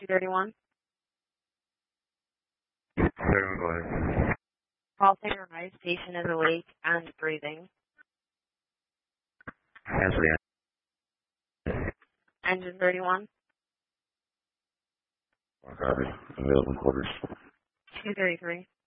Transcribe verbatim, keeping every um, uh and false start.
thirty-one. Seven, go ahead. Call center arrives. Patient is awake and breathing. Cancel the Engine thirty-one. copy. Available quarters. two thirty-three.